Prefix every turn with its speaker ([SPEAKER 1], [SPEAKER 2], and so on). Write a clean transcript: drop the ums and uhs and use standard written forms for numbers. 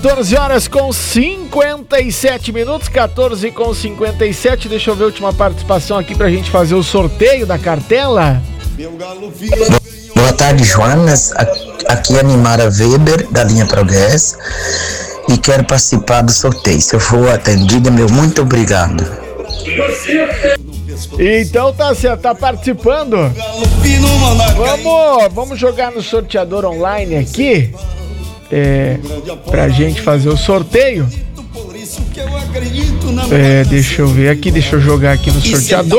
[SPEAKER 1] 14 horas com 57 minutos, 14 com 57. Deixa eu ver a última participação aqui pra gente fazer o sorteio da cartela.
[SPEAKER 2] Boa tarde, Joanas. Aqui é a Nimara Weber, da linha Progress, e quero participar do sorteio. Se eu for atendida, meu muito obrigado.
[SPEAKER 1] Então tá certo, tá participando. Vamos jogar no sorteador online aqui, pra gente fazer o sorteio. Deixa eu ver aqui, deixa eu jogar aqui no sorteador.